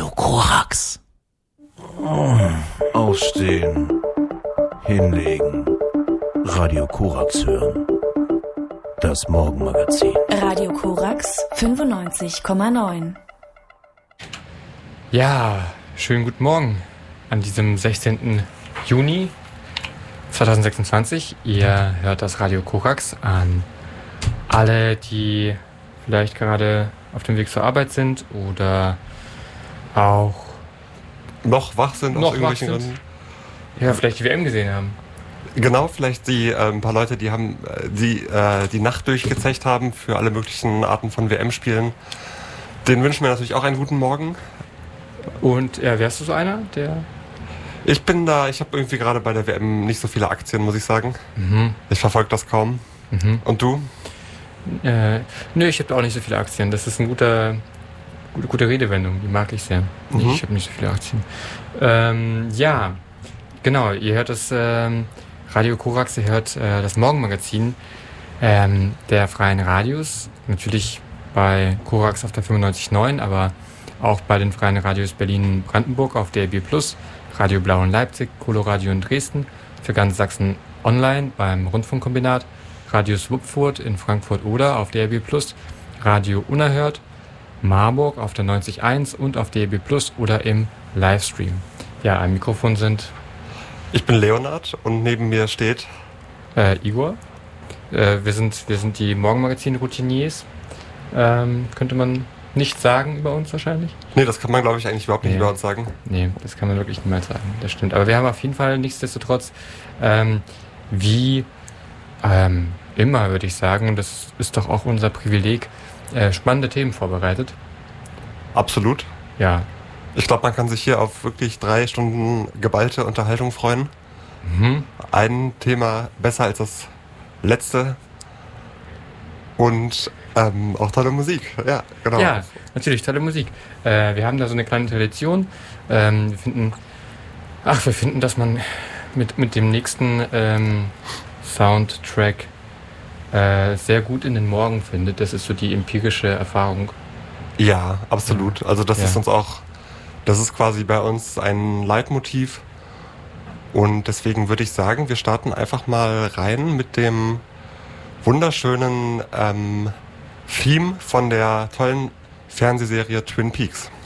Radio Korax. Aufstehen. Hinlegen. Radio Korax hören. Das Morgenmagazin. Radio Korax 95,9. Ja, schönen guten Morgen an diesem 16. Juni 2026. Ihr hört das Radio Korax an alle, die vielleicht gerade auf dem Weg zur Arbeit sind oder auch noch wach sind aus irgendwelchen Gründen. Ja, vielleicht die WM gesehen haben. Genau, vielleicht die ein paar Leute, die haben die Nacht durchgezecht haben für alle möglichen Arten von WM-Spielen. Den wünschen wir natürlich auch einen guten Morgen. Und wärst du so einer, der... Ich habe irgendwie gerade bei der WM nicht so viele Aktien, muss ich sagen. Mhm. Ich verfolge das kaum. Mhm. Und du? Nö, ich habe auch nicht so viele Aktien. Das ist eine gute Redewendung, die mag ich sehr. Mhm. Ich habe nicht so viele Aktien. Ja, genau, ihr hört das Radio Korax, ihr hört das Morgenmagazin der Freien Radios. Natürlich bei Korax auf der 95.9, aber auch bei den Freien Radios Berlin-Brandenburg auf DAB+, Radio Blau in Leipzig, Coloradio in Dresden, für ganz Sachsen online beim Rundfunkkombinat, Radio Swupfurt in Frankfurt-Oder auf DAB+, Radio Unerhört, Marburg auf der 90.1 und auf DAB+ oder im Livestream. Ja, am Mikrofon sind... Ich bin Leonard und neben mir steht... Igor. Wir sind die Morgenmagazin-Routiniers. Könnte man nicht sagen über uns wahrscheinlich? Nee, das kann man, glaube ich, eigentlich überhaupt nicht über uns sagen. Nee, das kann man wirklich niemals sagen. Das stimmt. Aber wir haben auf jeden Fall nichtsdestotrotz wie immer, würde ich sagen, und das ist doch auch unser Privileg, spannende Themen vorbereitet. Absolut. Ja. Ich glaube, man kann sich hier auf wirklich 3 Stunden geballte Unterhaltung freuen. Mhm. Ein Thema besser als das letzte und auch tolle Musik. Ja, genau. Ja, natürlich, tolle Musik. Wir haben da so eine kleine Tradition. Wir finden, dass man mit dem nächsten Soundtrack sehr gut in den Morgen findet. Das ist so die empirische Erfahrung. Ja, absolut. Also das Ja. das ist quasi bei uns ein Leitmotiv. Und deswegen würde ich sagen, wir starten einfach mal rein mit dem wunderschönen Theme von der tollen Fernsehserie Twin Peaks.